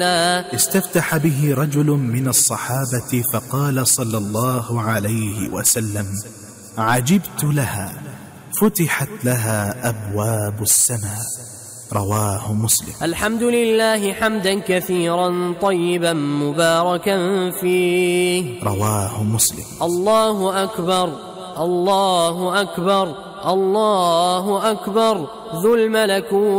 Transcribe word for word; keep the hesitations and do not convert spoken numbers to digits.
الله. استفتح به رجل من الصحابة فقال صلى الله عليه وسلم: عجبت لها، فتحت لها أبواب السماء. رواه مسلم. الحمد لله حمدا كثيرا طيبا مباركا فيه. رواه مسلم. الله أكبر الله أكبر الله أكبر ذو الملكوت